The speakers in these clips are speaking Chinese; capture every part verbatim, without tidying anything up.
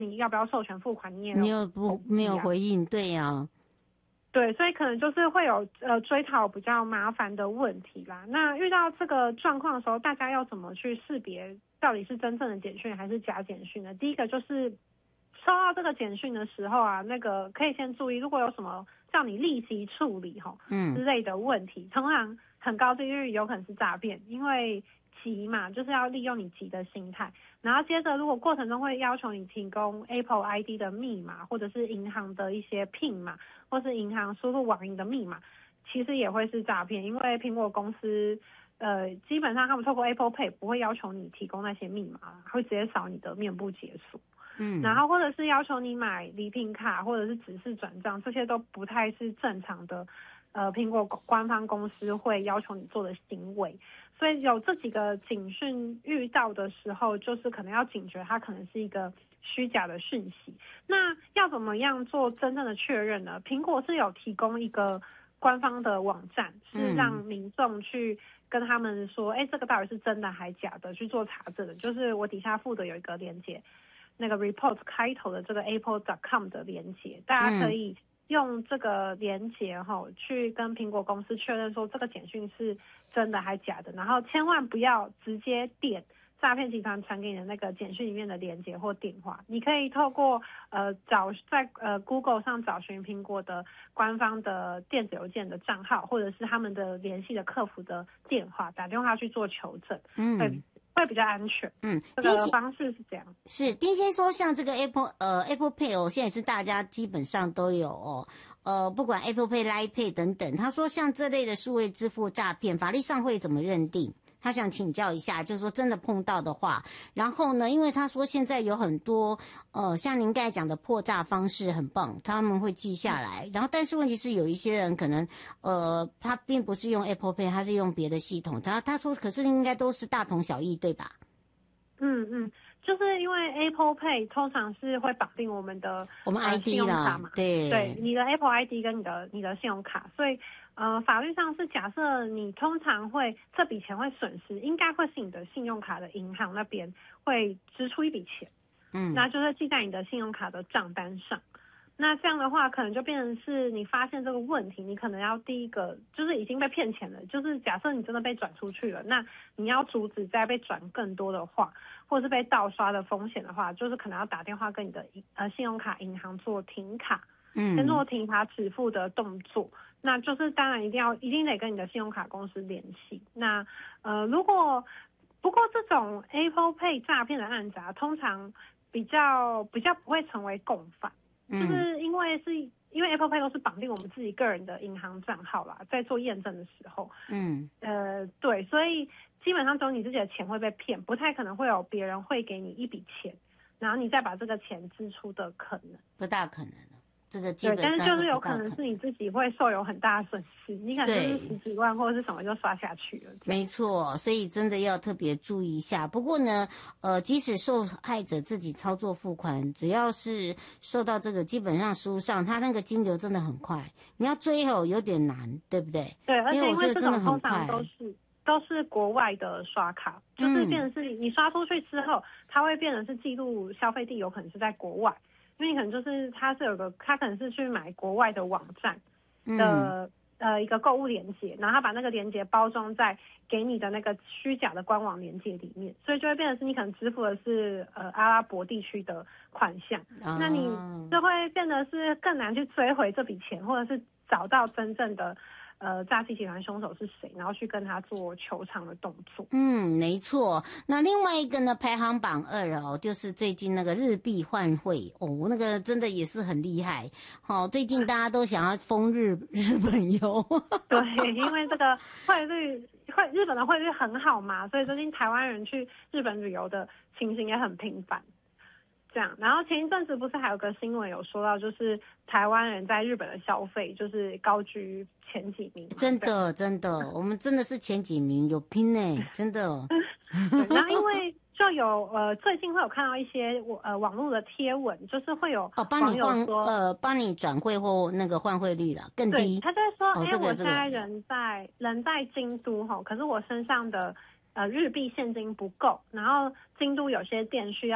你要不要授权付款，你也你又不没有回应，对呀、啊。 对，所以可能就是会有呃追讨比较麻烦的问题啦。那遇到这个状况的时候，大家要怎么去识别到底是真正的简讯还是假简讯呢？第一个就是收到这个简讯的时候啊，那个可以先注意，如果有什么叫你立即处理哈，嗯之类的问题，通常很高几率有可能是诈骗，因为急嘛，就是要利用你急的心态。然后接着，如果过程中会要求你提供 Apple I D 的密码，或者是银行的一些 P I N 码，或是银行输入网银的密码，其实也会是诈骗，因为苹果公司呃基本上他们透过 Apple Pay 不会要求你提供那些密码，会直接扫你的面部解锁。嗯，然后或者是要求你买礼品卡或者是指示转账，这些都不太是正常的，呃，苹果官方公司会要求你做的行为。所以有这几个警讯遇到的时候，就是可能要警觉，它可能是一个虚假的讯息。那要怎么样做真正的确认呢？苹果是有提供一个官方的网站，是让民众去跟他们说，哎、欸，这个到底是真的还假的，去做查证的。就是我底下附的有一个连结。那个 report 开头的这个 apple dot com 的连结，大家可以用这个连结哈、嗯、去跟苹果公司确认说这个简讯是真的还假的，然后千万不要直接点诈骗集团传给你的那个简讯里面的连结或电话，你可以透过呃找在呃 Google 上找寻苹果的官方的电子邮件的账号，或者是他们的联系的客服的电话，打电话去做求证，嗯。会会比较安全，嗯，这个方式是这样。 是丁先说，像这个 Apple 呃 Apple Pay 哦，现在是大家基本上都有哦，呃，不管 Apple Pay、Line Pay 等等。他说像这类的数位支付诈骗，法律上会怎么认定？他想请教一下，就是说真的碰到的话，然后呢，因为他说现在有很多呃，像您刚才讲的破诈方式很棒，他们会记下来。然后，但是问题是有一些人可能呃，他并不是用 Apple Pay， 他是用别的系统。他他说，可是应该都是大同小异，对吧？ 嗯嗯，就是因为 Apple Pay 通常是会绑定我们的我们 I D 啦、呃、信用卡嘛， 对对，你的 Apple I D 跟你的你的信用卡，所以。呃，法律上是假设你通常会这笔钱会损失，应该会是你的信用卡的银行那边会支出一笔钱，嗯，那就是记在你的信用卡的账单上。那这样的话，可能就变成是你发现这个问题，你可能要第一个就是已经被骗钱了，就是假设你真的被转出去了，那你要阻止再被转更多的话，或者是被盗刷的风险的话，就是可能要打电话跟你的呃信用卡银行做停卡。嗯，先做停卡止付的动作，那就是当然一定要一定得跟你的信用卡公司联系。那呃，如果不过这种 Apple Pay 诈骗的案子啊，通常比较比较不会成为共犯，嗯、就是因为是因为 Apple Pay 都是绑定我们自己个人的银行账号啦，在做验证的时候，嗯，呃，对，所以基本上只有你自己的钱会被骗，不太可能会有别人会给你一笔钱，然后你再把这个钱支出的可能， 不大可能。这个基本上对，但是就是有可能是你自己会受有很大的损失，你可能就是十几万或者是什么就刷下去了。 没错，所以真的要特别注意一下。不过呢，呃，即使受害者自己操作付款，只要是受到这个，基本上书上他那个金流真的很快，你要追哦有点难，对不对？ 对，而且因为这种通常都是都是国外的刷卡，就是变成是你刷出去之后，它会变成是记录消费地有可能是在国外。因为你可能就是他是有个他可能是去买国外的网站的、嗯、呃一个购物链接，然后他把那个链接包装在给你的那个虚假的官网链接里面，所以就会变成是你可能支付的是呃阿拉伯地区的款项、哦、那你就会变得是更难去追回这笔钱，或者是找到真正的呃，诈欺集团凶手是谁，然后去跟他做求偿的动作。 嗯，没错。那另外一个呢，排行榜二哦，就是最近那个日币换汇哦，那个真的也是很厉害。好、哦，最近大家都想要封日日本游。 对，因为这个汇率汇日本的汇率很好嘛，所以最近台湾人去日本旅游的情形也很频繁。这样，然后前一阵子不是还有个新闻有说到，就是台湾人在日本的消费就是高居前几名， 真的真的，我们真的是前几名，有拼呢，真的。 对，然后因为就有呃最近会有看到一些呃网络的贴文，就是会有哦帮你换呃帮你转汇或那个换汇率了更低， 他在说，哎、 哦这个， 我现在人在、这个、人在京都哈，可是我身上的呃日币现金不够，然后京都有些店需要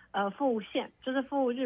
呃付现，就是付日